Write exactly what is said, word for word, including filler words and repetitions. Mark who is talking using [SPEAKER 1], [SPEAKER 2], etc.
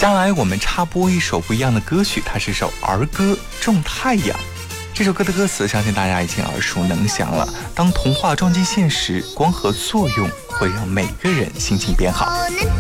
[SPEAKER 1] 接下来我们插播一首不一样的歌曲，它是一首儿歌《种太阳》。这首歌的歌词相信大家已经耳熟能详了。当童话撞击现实，光合作用会让每个人心情变好。